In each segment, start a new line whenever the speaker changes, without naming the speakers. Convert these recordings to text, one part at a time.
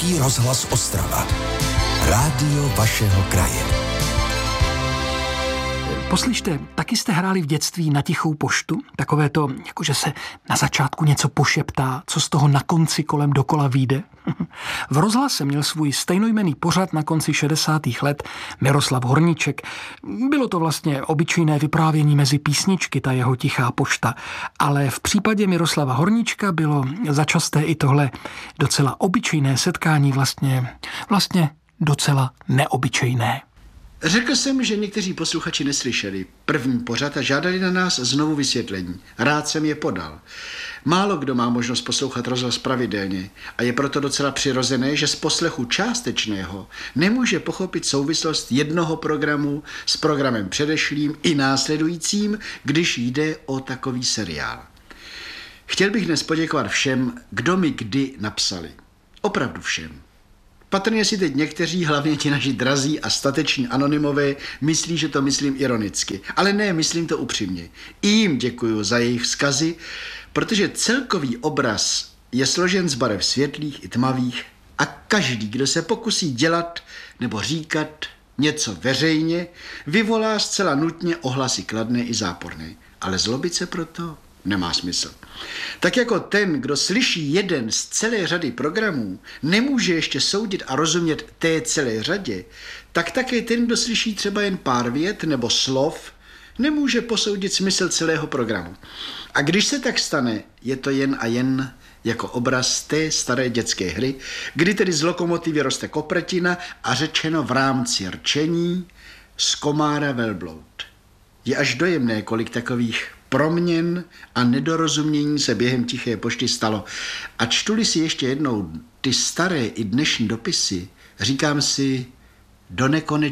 Český rozhlas Ostrava. Rádio vašeho kraje.
Poslyšte, taky jste hráli v dětství na tichou poštu? Takové to, jakože se na začátku něco pošeptá, co z toho na konci kolem dokola vyjde? V rozhlase měl svůj stejnojmenný pořad na konci 60. let Miroslav Horníček. Bylo to vlastně obyčejné vyprávění mezi písničky, ta jeho tichá pošta. Ale v případě Miroslava Horníčka bylo začasté i tohle docela obyčejné setkání, vlastně docela neobyčejné.
Řekl jsem, že někteří posluchači neslyšeli první pořad a žádali na nás znovu vysvětlení. Rád jsem je podal. Málo kdo má možnost poslouchat rozhlas pravidelně a je proto docela přirozené, že z poslechu částečného nemůže pochopit souvislost jednoho programu s programem předešlým i následujícím, když jde o takový seriál. Chtěl bych dnes poděkovat všem, kdo mi kdy napsali. Opravdu všem. Patrně si teď někteří, hlavně ti naši drazí a stateční anonymové, myslí, že to myslím ironicky. Ale ne, myslím to upřímně. I jim děkuju za jejich vzkazy, protože celkový obraz je složen z barev světlých i tmavých a každý, kdo se pokusí dělat nebo říkat něco veřejně, vyvolá zcela nutně ohlasy kladné i záporné. Ale zlobit se proto nemá smysl. Tak jako ten, kdo slyší jeden z celé řady programů, nemůže ještě soudit a rozumět té celé řadě, tak také ten, kdo slyší třeba jen pár vět nebo slov, nemůže posoudit smysl celého programu. A když se tak stane, je to jen a jen jako obraz té staré dětské hry, kdy tedy z lokomotivy roste kopretina a řečeno v rámci rčení z komára velbloud. Je až dojemné, kolik takových proměn a nedorozumění se během tiché pošty stalo. A čtu-li si ještě jednou ty staré i dnešní dopisy, říkám si, do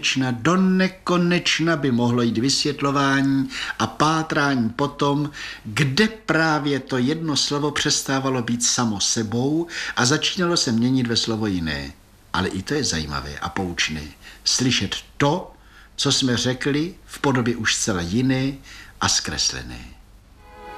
nekonečna by mohlo jít vysvětlování a pátrání po tom, kde právě to jedno slovo přestávalo být samo sebou a začínalo se měnit ve slovo jiné. Ale i to je zajímavé a poučné. Slyšet to, co jsme řekli v podobě už zcela jiné a zkreslené.